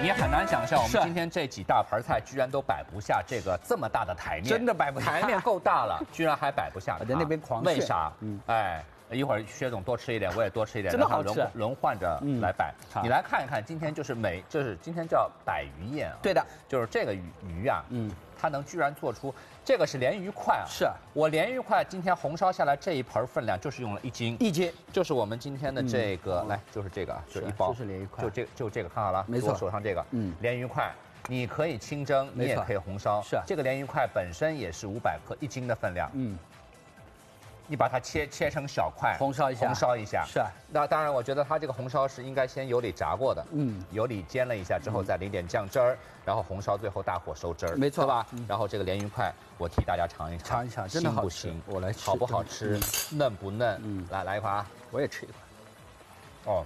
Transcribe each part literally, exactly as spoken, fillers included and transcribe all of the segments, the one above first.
你很难想象，我们今天这几大盘菜居然都摆不下这个这么大的台面， 真的摆不下。 台面够大了，居然还摆不下。 我在那边狂为啥？嗯，哎。 一会儿薛总多吃一点，我也多吃一点， 真的好吃， 轮轮换着来摆。你来看一看，今天就是每，就是今天叫百鱼宴啊。 对的， 就是这个鱼鱼啊，嗯，它能居然做出这个是鲢鱼块啊。 是我鲢鱼块今天红烧下来这一盆分量，就是用了一斤， 一斤， 就是我们今天的这个，来，就是这个，就是一包， 就是鲢鱼块， 就这就这个，看好了， 没错， 我手上这个，嗯，鲢鱼块。 你可以清蒸，你也可以红烧。 是这个鲢鱼块本身也是五百克一斤的分量。嗯，你把它切切成小块， 红烧一下， 红烧一下。 是。 那当然，我觉得它这个红烧是应该先油里炸过的。嗯，油里煎了一下之后，再淋点酱汁儿，然后红烧，最后大火收汁儿。 没错吧？然后这个鲢鱼块，我替大家尝一尝， 尝一尝，真的好吃。 我来吃， 好不好吃？嫩不嫩？嗯，来来一块啊， 我也吃一块。 哦。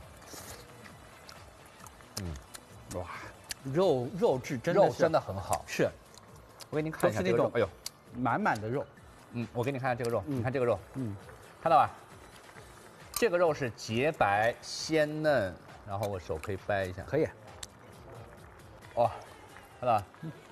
嗯，哇。 肉肉质真的肉真的很好， 是。 我给您看一下这个肉，哎呦， 满满的肉。 嗯，我给你看看这个肉，你看这个肉，嗯，看到吧？这个肉是洁白鲜嫩，然后我手可以掰一下， 可以。 哦，看到吧？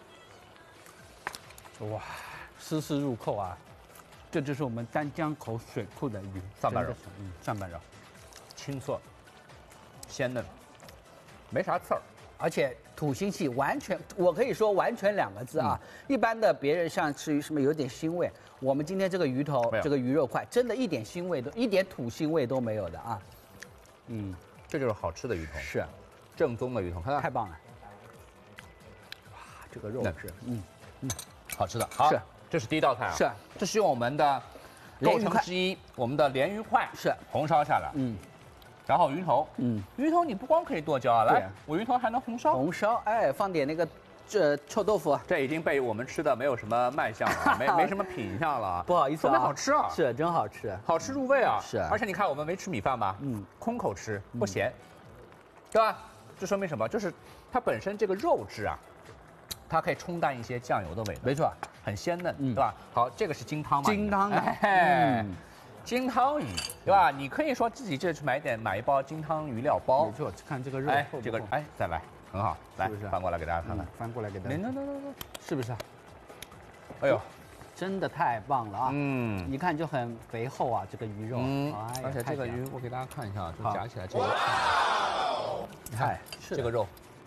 哇，丝丝入扣啊！这就是我们丹江口水库的鱼上半肉， 嗯，上半肉， 清澈，鲜嫩，没啥刺儿。 而且土腥气完全，我可以说完全两个字啊。嗯、一般的别人像吃鱼什么有点腥味，我们今天这个鱼头，这个鱼肉块，真的一点腥味都一点土腥味都没有的啊。 嗯，这就是好吃的鱼头， 是正宗的鱼头，看看太棒了。哇，这个肉质，嗯嗯，好吃的。好， 是， 这是第一道菜啊。 是， 这是用我们的构成之一，我们的鲢鱼块是红烧下来。嗯。 然后鱼头，嗯，鱼头你不光可以剁椒啊，来，我鱼头还能红烧。 红烧，哎，放点那个，这臭豆腐， 这已经被我们吃的没有什么卖相了，没没什么品相了。 不好意思啊， 说明好吃啊， 是真好吃， 好吃入味啊。 是， 而且你看我们没吃米饭吧，嗯，空口吃不咸，对吧？这说明什么？就是它本身这个肉质啊，它可以冲淡一些酱油的味道。 没错， 很鲜嫩，对吧？好，这个是金汤嘛？ 金汤， 哎。 金汤鱼，对吧？你可以说自己这去买点买一包金汤鱼料包。 没错，看这个肉， 哎，这个哎，再来，很好，来， 是不是翻过来给大家看看， 翻过来给大家， 来来来来来， 是不是？ 哎呦， 真的太棒了啊！嗯，一看就很肥厚啊，这个鱼肉。嗯， 而且这个鱼我给大家看一下，就夹起来这个，你看这个肉，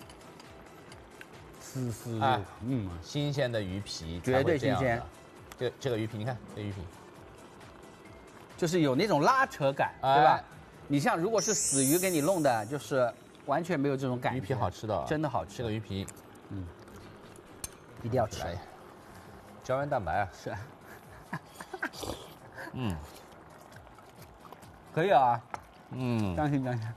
丝丝， 哎，嗯，新鲜的鱼皮， 绝对新鲜。 这这个鱼皮，你看这鱼皮。 就是有那种拉扯感，对吧？你像如果是死鱼给你弄的，就是完全没有这种感觉。 鱼皮好吃的， 真的好吃。 这个鱼皮， 嗯，一定要吃。 胶原蛋白啊， 是。 嗯， 可以啊。 嗯， 相信相信。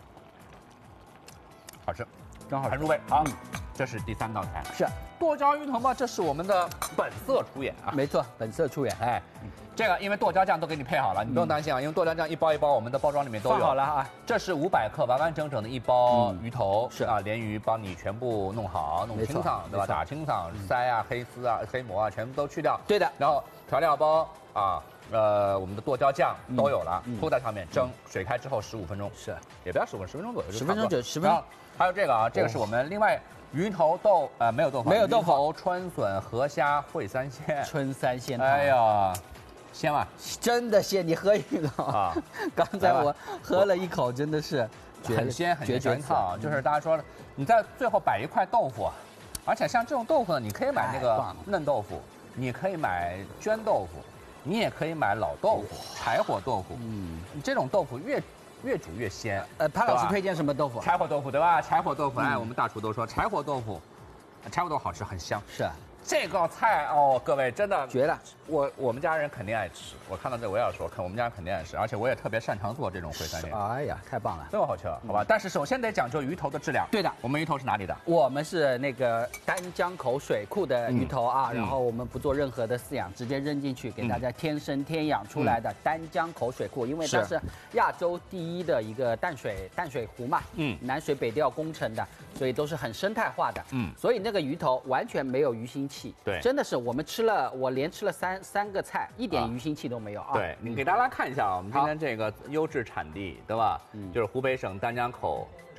好吃， 真好， 很入味。好，这是第三道菜。 是剁椒鱼头嘛，这是我们的本色出演啊。 没错，本色出演。 哎。 这个因为剁椒酱都给你配好了，你不用担心啊，因为剁椒酱一包一包，我们的包装里面都有。 放好了啊， 这是五百克完完整整的一包鱼头，是啊，鲢鱼帮你全部弄好，弄清爽，对吧？打清爽，鳃啊、黑丝啊、黑膜啊，全部都去掉。 对的。 然后调料包啊，呃，我们的剁椒酱都有了，铺在上面蒸，水开之后十五分钟， 是， 也不要十五分钟，十分钟左右， 十分钟就十分钟。 还有这个啊，这个是我们另外。 鱼头豆呃没有豆腐， 没有豆腐， 春笋、河虾、烩三鲜， 春三鲜汤。 哎呀，鲜吗？ 真的鲜，你喝一口啊！刚才我喝了一口，真的是很鲜很绝绝套。就是大家说，你在最后摆一块豆腐，而且像这种豆腐呢，你可以买那个嫩豆腐，你可以买绢豆腐，你也可以买老豆腐、柴火豆腐。嗯，这种豆腐越。 越煮越鲜。 呃，潘老师推荐什么豆腐？ 柴火豆腐，对吧？柴火豆腐，哎，我们大厨都说柴火豆腐，柴火豆腐好吃，很香。 是。 这道菜哦，各位真的绝了！ 我我们家人肯定爱吃，我看到这我也要说，看我们家人肯定爱吃，而且我也特别擅长做这种烩三鲜。 哎呀，太棒了， 这么好吃，好吧？但是首先得讲究鱼头的质量。 对的， 我们鱼头是哪里的？ 我们是那个丹江口水库的鱼头啊，然后我们不做任何的饲养，直接扔进去给大家天生天养出来的丹江口水库，因为它是亚洲第一的一个淡水淡水湖嘛，嗯，南水北调工程的，所以都是很生态化的，嗯，所以那个鱼头完全没有鱼腥气， 对， 真的是。 我们吃了，我连吃了三三个菜，一点鱼腥气都没有啊！ 对，你给大家看一下啊，我们今天这个优质产地，对吧？嗯，就是湖北省丹江口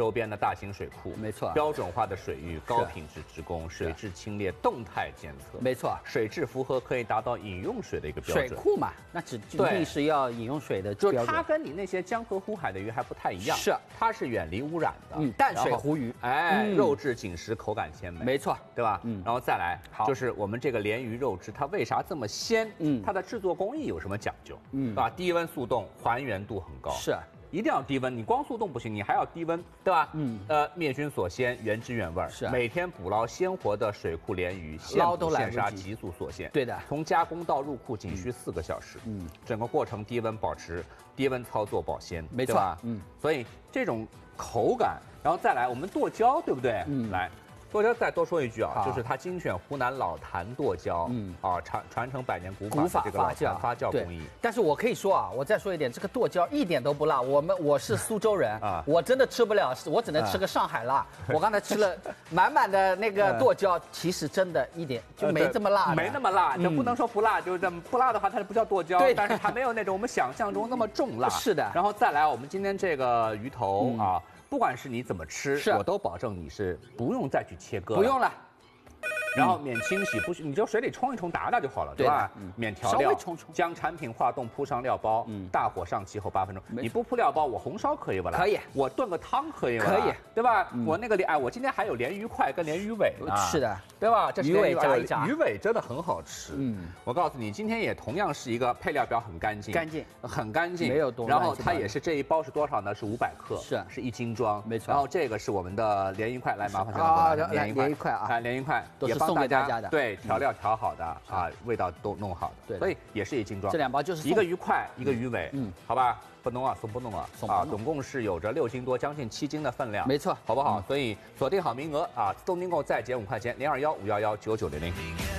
周边的大型水库， 没错， 标准化的水域，高品质职工，水质清冽，动态监测， 没错， 水质符合可以达到饮用水的一个标准。 水库嘛，那指定是要饮用水的标准。 就是它跟你那些江河湖海的鱼还不太一样， 是， 它是远离污染的， 嗯，淡水湖鱼， 哎，肉质紧实，口感鲜美， 没错， 对吧？嗯，然后再来， 好， 就是我们这个鲢鱼肉质，它为啥这么鲜？嗯，它的制作工艺有什么讲究？嗯，对吧？低温速冻，还原度很高， 是。 一定要低温，你光速冻不行，你还要低温，对吧？嗯，呃，灭菌锁鲜，原汁原味。 是， 每天捕捞鲜活的水库鲢鱼，现捕现杀，急速锁鲜。 对的， 从加工到入库仅需四个小时。嗯，整个过程低温保持，低温操作保鲜， 没错。 嗯，所以这种口感，然后再来我们剁椒，对不对？嗯，来。剁椒再多说一句啊，就是它精选湖南老坛剁椒，嗯啊传传承百年古古法这个老坛发酵工艺。 但是我可以说啊，我再说一点，这个剁椒一点都不辣。我们我是苏州人啊，我真的吃不了，我只能吃个上海辣。我刚才吃了满满的那个剁椒，其实真的一点就没这么辣， 没那么辣，就不能说不辣，就是这么不辣的话，它不叫剁椒， 对， 但是它没有那种我们想象中那么重辣。 是的。 然后再来，我们今天这个鱼头啊。不管是你怎么吃，我都保证你是不用再去切割， 不用了。 然后免清洗，不需你就水里冲一冲打打就好了，对吧？免调料，将产品化冻铺上料包，大火上漆后八分钟。你不铺料包，我红烧可以不啦？ 可以。 我炖个汤可以不啦？ 可以， 对吧？我那个哎，我今天还有鲢鱼块跟鲢鱼尾呢。 是的， 对吧？这鱼尾炸一炸， 鱼尾真的很好吃。嗯，我告诉你，今天也同样是一个配料表很干净， 干净， 很干净， 没有多。 然后它也是这一包是多少呢？是五百克， 是是一斤装， 没错。 然后这个是我们的鲢鱼块，来麻烦小哥哥， 鲢鱼块，鲢鱼块啊， 鲢鱼块都是送给大家的。 对，调料调好的啊，味道都弄好的，对，所以也是一斤装。 这两包就是一个鱼块，一个鱼尾，嗯，好吧，不弄啊，送不弄啊，啊，总共是有着六斤多，将近七斤的分量， 没错， 好不好？所以锁定好名额啊，自动订购再减五块钱，零二幺五幺幺九九零零。